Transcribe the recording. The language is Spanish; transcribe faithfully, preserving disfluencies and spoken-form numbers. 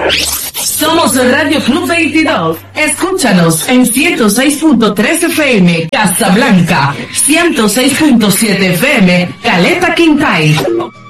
Somos Radio Club veintidós. Escúchanos en ciento seis punto tres F M Casablanca, ciento seis punto siete F M Caleta Quintay.